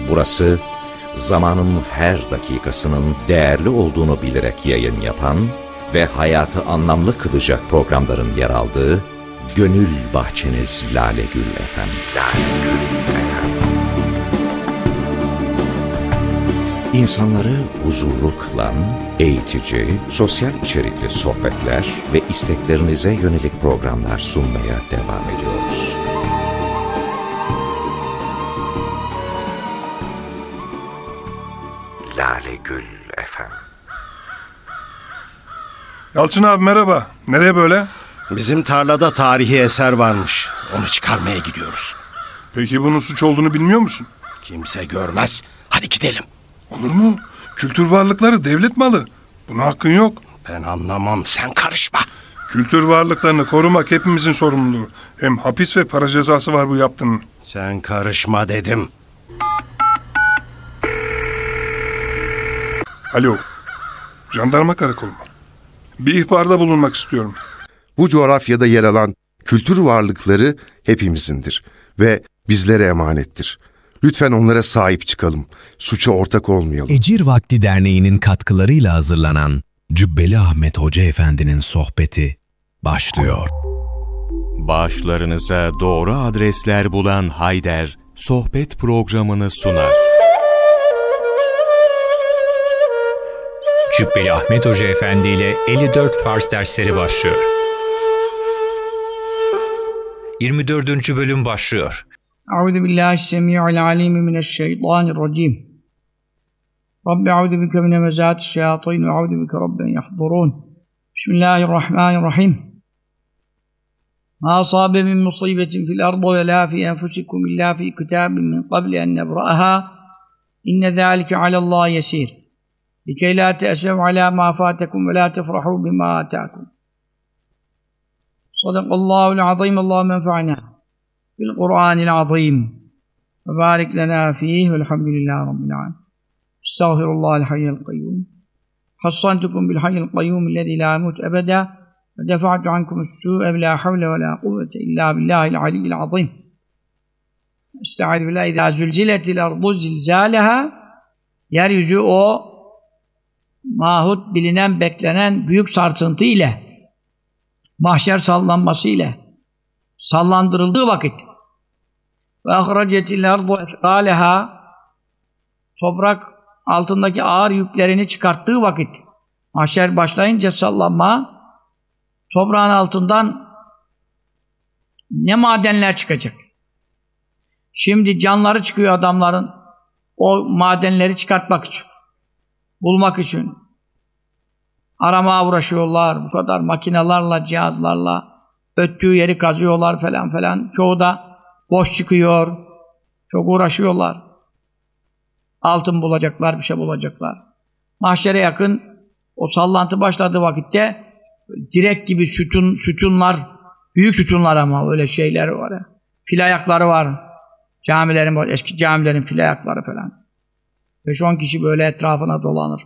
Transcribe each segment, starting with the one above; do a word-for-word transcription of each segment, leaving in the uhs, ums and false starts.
Burası, zamanın her dakikasının değerli olduğunu bilerek yayın yapan ve hayatı anlamlı kılacak programların yer aldığı Gönül Bahçeniz Lale Gül F M. Lale Gül F M. İnsanları huzurlu kılan, eğitici, sosyal içerikli sohbetler ve isteklerinize yönelik programlar sunmaya devam ediyoruz. Lale Gül F M. Yalçın abi merhaba. Nereye böyle? Bizim tarlada tarihi eser varmış. Onu çıkarmaya gidiyoruz. Peki bunun suç olduğunu bilmiyor musun? Kimse görmez. Hadi gidelim. Olur mu? Kültür varlıkları devlet malı. Buna hakkın yok. Ben anlamam, sen karışma. Kültür varlıklarını korumak hepimizin sorumluluğu. Hem hapis ve para cezası var bu yaptığının. Sen karışma dedim. Alo. Jandarma karakolu mu? Bir ihbarda bulunmak istiyorum. Bu coğrafyada yer alan kültür varlıkları hepimizindir ve bizlere emanettir. Lütfen onlara sahip çıkalım. Suça ortak olmayalım. Ecir Vakti Derneği'nin katkılarıyla hazırlanan Cübbeli Ahmet Hoca Efendi'nin sohbeti başlıyor. Bağışlarınıza doğru adresler bulan Hayder, sohbet programını sunar. Cübbeli Ahmet Hoca Efendi ile elli dört Fars dersleri başlıyor. yirmi dördüncü bölüm başlıyor. Euzubillahissemi'ul-alim mineşşeytanirracim. Rabbi euzu bike min hemezati'ş-şeyatin ve euzu bike rabben yahdurun. Bismillahirrahmanirrahim. Ma asabe min musibetin fil ardı ve la fi enfusikum illa fi kitabin min qabli en nebra'aha. İnne zâlike alallahi yesîr. Likey la te'esev ala ma fâtekum ve la tefrahu bima atâkum. Sadakallahul azim. Allahümme enfa'na bil Kur'anil azim. Ve barik lena fîh velhamdülillahi rabbil âlemin. Estağfirullahal hayyel kayyum. Hassantukum bil hayyel kayyum illezî lâ yemut ebeda ve defa'tu ankumus-sû'e ve lâ havle ve lâ kuvvete illâ billâhil aliyyil azim. Estaizu billah. İzâ zülziletil ardu zilzâleha. Yeryüzü o mahut, bilinen, beklenen büyük sarsıntı ile, mahşer sallanması ile sallandırıldığı vakit ve ahracetil ardu ethqâleha, toprak altındaki ağır yüklerini çıkarttığı vakit, mahşer başlayınca sallanma, toprağın altından ne madenler çıkacak. Şimdi canları çıkıyor adamların o madenleri çıkartmak için, bulmak için. Aramaya uğraşıyorlar, bu kadar makinelerle, cihazlarla, öttüğü yeri kazıyorlar falan falan. Çoğu da boş çıkıyor, çok uğraşıyorlar. Altın bulacaklar, bir şey bulacaklar. Mahşere yakın, o sallantı başladığı vakitte, direk gibi sütun, sütunlar, büyük sütunlar ama öyle şeyler var ya. Fil ayakları var, camilerin var, eski camilerin fil ayakları falan. beş on kişi böyle etrafına dolanır.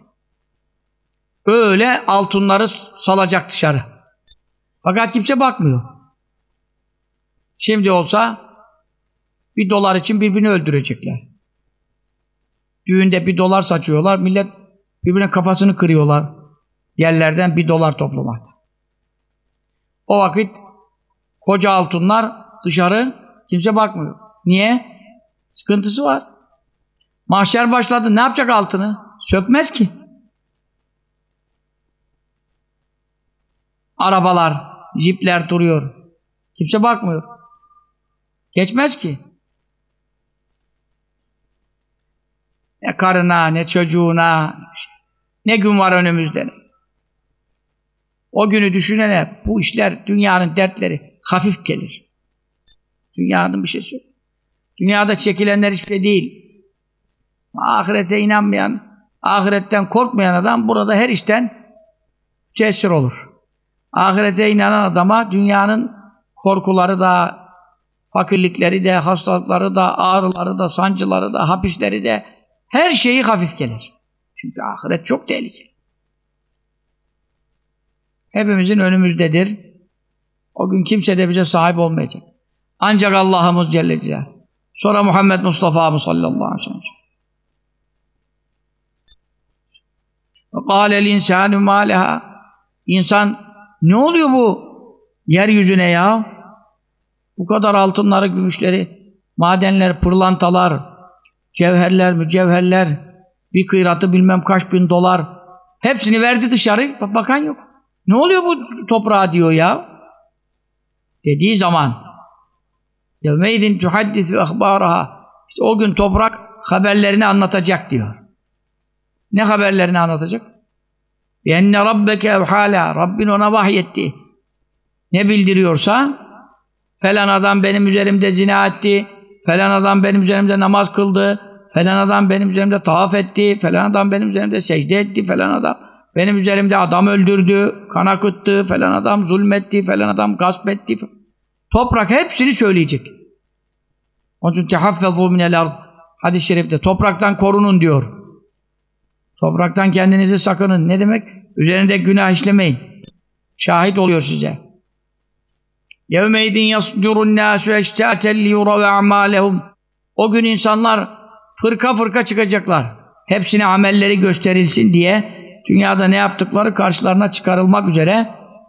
Öyle altınları salacak dışarı. Fakat kimse bakmıyor. Şimdi olsa bir dolar için birbirini öldürecekler. Düğünde bir dolar saçıyorlar, millet birbirine kafasını kırıyorlar. Yerlerden bir dolar toplamakta. O vakit koca altınlar dışarı, kimse bakmıyor. Niye? Sıkıntısı var. Mahşer başladı. Ne yapacak altını? Sökmez ki. Arabalar, jipler duruyor. Kimse bakmıyor. Geçmez ki. Ne karına, ne çocuğuna, ne gün var önümüzde. O günü düşünene bu işler, dünyanın dertleri hafif gelir. Dünyanın bir şeysi yok. Dünyada çekilenler hiçbir şey değil. Ahirete inanmayan, ahiretten korkmayan adam burada her işten tesir olur. Ahirete inanan adama dünyanın korkuları da, fakirlikleri de, hastalıkları da, ağrıları da, sancıları da, hapisleri de, her şeyi hafif gelir. Çünkü ahiret çok tehlikeli. Hepimizin önümüzdedir. O gün kimse de bize sahip olmayacak. Ancak Allah'ımız Celle Celaluhu. Sonra Muhammed Mustafa'mız sallallahu aleyhi ve sellem. وَقَالَ الْاِنْسَانُ مَا لَهَا İnsan, ne oluyor bu yeryüzüne ya? Bu kadar altınları, gümüşleri, madenler, pırlantalar, cevherler, mücevherler, bir kıyratı bilmem kaç bin dolar, hepsini verdi dışarı, bakan yok. Ne oluyor bu toprağa diyor ya? Dediği zaman يَوْمَيْذٍ تُحَدِّثُ اَخْبَارَهَا İşte o gün toprak haberlerini anlatacak diyor. Ne haberlerini anlatacak? يَنَّ رَبَّكَ اَوْحَالَا Rabbin ona vahyetti. Ne bildiriyorsa, falan adam benim üzerimde zina etti, falan adam benim üzerimde namaz kıldı, falan adam benim üzerimde tavaf etti, falan adam benim üzerimde secde etti, falan adam benim üzerimde adam öldürdü, kan akıttı, falan adam zulmetti, falan adam gasp etti. Toprak hepsini söyleyecek. Onun için tehaffezû minel ard hadis-i şerifte topraktan korunun diyor. Topraktan kendinizi sakının. Ne demek? Üzerinde günah işlemeyin. Şahit oluyor size. يَوْمَيْذٍ يَصْدُرُ النَّاسُ اَشْتَاتًا لِيُرَوْا اَعْمَالَهُمْ O gün insanlar fırka fırka çıkacaklar. Hepsine amelleri gösterilsin diye dünyada ne yaptıkları karşılarına çıkarılmak üzere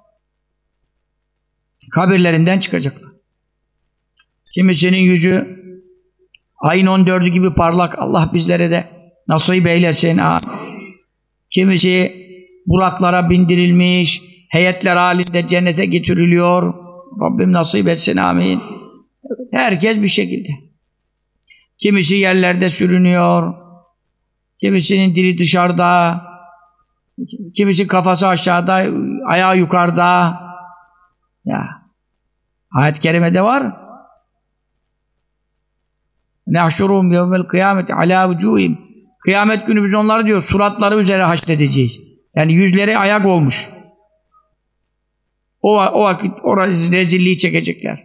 kabirlerinden çıkacaklar. Kimisinin yüzü ayın on dördü gibi parlak. Allah bizlere de nasip eylesin. Kimisi buraklara bindirilmiş, heyetler halinde cennete getiriliyor. Rabbim nasip etsin, amin. Herkes bir şekilde. Kimisi yerlerde sürünüyor, kimisinin dili dışarıda, kimisi kafası aşağıda, ayağı yukarıda. Ya, ayet-i kerimede var. Nehşurum yevmel kıyameti ala vücuhim. Kıyamet günü biz onları diyor suratları üzere haşredeceğiz. Yani yüzleri ayak olmuş. O, o vakit orası rezilliği çekecekler.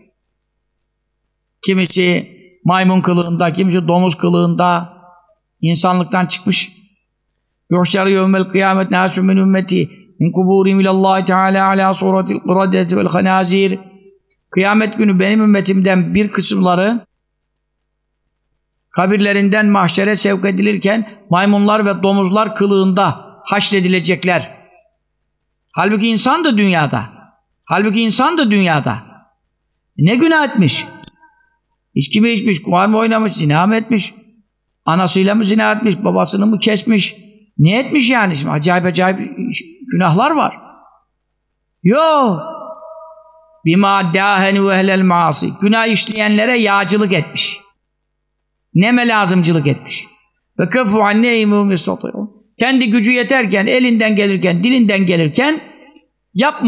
Kimisi maymun kılığında, kimisi domuz kılığında insanlıktan çıkmış. Yuhşarı yevmel kıyamet nâsü min ümmeti min kubûrim ilallâhi teâlâ alâ suratil kıradeti vel hanâzir. Kıyamet günü benim ümmetimden bir kısımları kabirlerinden mahşere sevk edilirken maymunlar ve domuzlar kılığında haşredilecekler. Halbuki insan da dünyada. Halbuki insan da dünyada. Ne günah etmiş? İçki mi içmiş, kumar mı oynamış, zina mı etmiş? Anasıyla mı zina etmiş, babasını mı kesmiş? Ne etmiş yani? Şimdi acayip acayip günahlar var. Yok. Bima dâhenu ehlel maasi. Günah işleyenlere yağcılık etmiş. Neme lazımcılık etmiş. Ve kefu anneyhimû misatî'ûn. Kendi gücü yeterken, elinden gelirken, dilinden gelirken yapma.